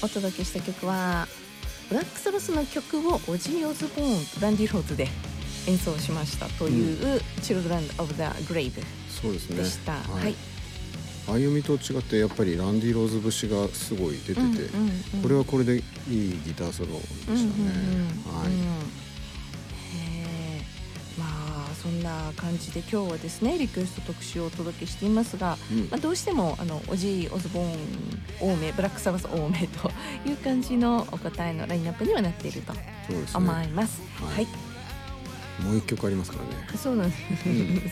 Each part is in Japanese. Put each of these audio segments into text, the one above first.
お届けした曲はブラックサバスの曲をオジー・オズボーン、ランディ・ローズで演奏しましたという、Children of the Grave そうですねでした。 はい。歩みと違ってやっぱりランディ・ローズ節がすごい出てて、これはこれでいいギターソロでしたね。はい。 まあそんな感じで今日はですねリクエスト特集をお届けしていますが、どうしてもオジー・オズボーン多め、ブラックサバス多めという感じのお答えのラインナップにはなっていると思います。はい。 もう一曲ありますからね。 そうなんです、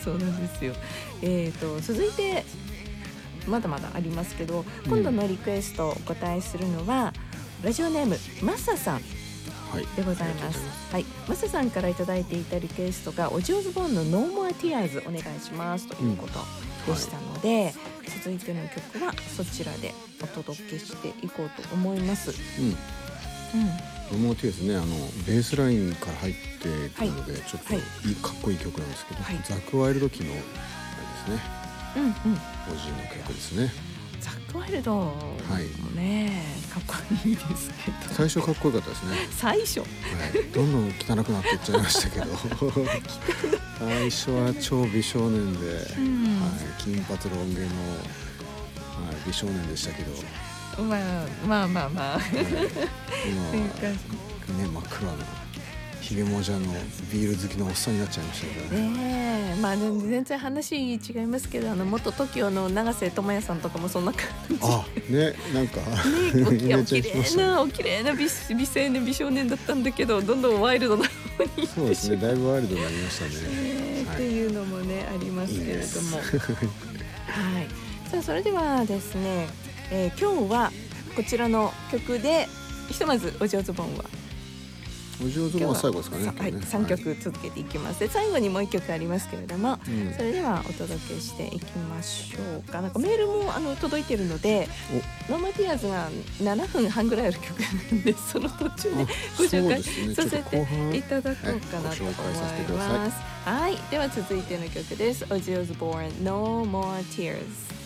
そうなんですよ。続いてまだまだありますけど、今度のリクエストをお答えするのは、ラジオネームマサさんでございます。はい、マサさんからいただいていたリクエストがオジー・オズボーンの No More Tears お願いしますということでしたので、続いての曲はそちらでお届けしていこうと思います。 No More Tears ね、ベースラインから入ってくるので、ちょっとかっこいい曲なんですけど、ザック・ワイルド期のあれですね。オジーの曲ですね。 ザック・ワイルドもね、かっこいいですけど、 最初かっこよかったですね。 最初、 どんどん汚くなっていっちゃいましたけど最初は超美少年で、金髪ロン毛の、美少年でしたけど、 まあ今は真っ黒なひげもじゃのビール好きのおっさんになっちゃいましたけどね。 まあ全然話違いますけど、元 TOKIO の永瀬智也さんとかもそんな感じ。 なんかお綺麗な美青年美少年だったんだけど、どんどんワイルドな方に。 そうですね、だいぶワイルドになりましたね。 っていうのもねありますけれども。はい。さあそれではですね、今日はこちらの曲でひとまずオジー・オズボーンは。 オジー・オズボーンは最後ですかね。 3曲続けていきます。で最後にもう1曲ありますけれども、それではお届けしていきましょうか。なんかメールも届いてるので、ノーマティアーズが7分半ぐらいある曲なんで、その途中でご紹介させていただこうかなと思います。はい、では続いての曲です。オジー・オズボーン No More Tears。